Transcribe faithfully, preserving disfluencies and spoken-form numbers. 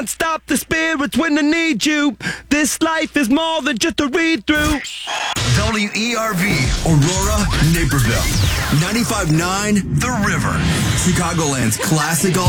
Stop the spirits when they need you. This life is more than just a read-through. W E R V, Aurora, Naperville. ninety-five point nine The River. Chicagoland's classic all